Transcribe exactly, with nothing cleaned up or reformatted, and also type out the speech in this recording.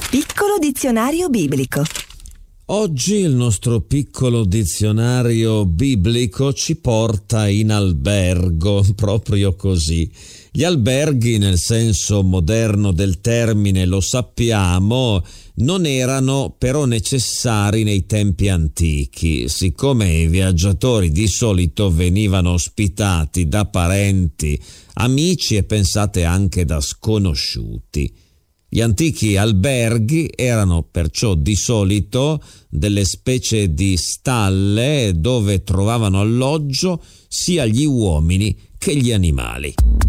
Piccolo dizionario biblico. Oggi il nostro piccolo dizionario biblico ci porta in albergo, proprio così. Gli alberghi, nel senso moderno del termine, lo sappiamo, non erano però necessari nei tempi antichi, siccome i viaggiatori di solito venivano ospitati da parenti, amici e pensate anche da sconosciuti. Gli antichi alberghi erano perciò di solito delle specie di stalle dove trovavano alloggio sia gli uomini che gli animali.